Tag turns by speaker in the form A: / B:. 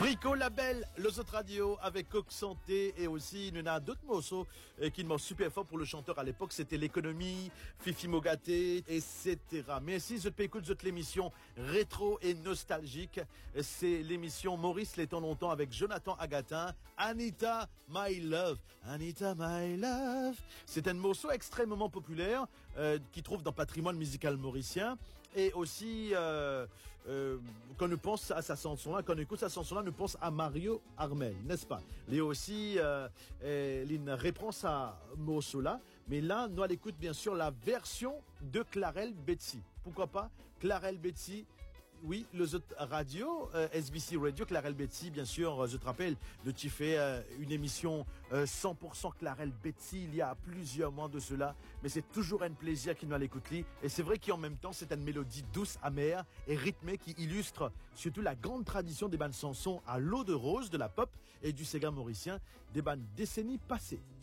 A: Brico Label, les autres radios avec Coq Santé et aussi il y en a d'autres morceaux qui m'ont super fort pour le chanteur à l'époque, c'était l'économie, Fifi Mogaté, etc. Mais si je t'écoute l'émission rétro et nostalgique, c'est l'émission Maurice les temps longtemps avec Jonathan Agatin, Anita My Love. Anita My Love. C'est un morceau extrêmement populaire qui trouve dans patrimoine musical mauricien et aussi quand on pense à sa chanson-là, quand on écoute sa chanson-là, on pense à Mario Armel, n'est-ce pas? Il y a aussi une réponse à morceau-là, mais là, nous allons écouter bien sûr la version de Clarel Betsy. Pourquoi pas Clarel Betsy? Oui, les autres radios, SBC Radio, Clarel Betsy, bien sûr, je te rappelle de tu fais une émission 100% Clarel Betsy il y a plusieurs mois de cela, mais c'est toujours un plaisir qu'il nous l'écouter. Et c'est vrai qu'en même temps, c'est une mélodie douce, amère et rythmée qui illustre surtout la grande tradition des bandes chansons à l'eau de rose, de la pop et du Sega mauricien des bandes décennies passées.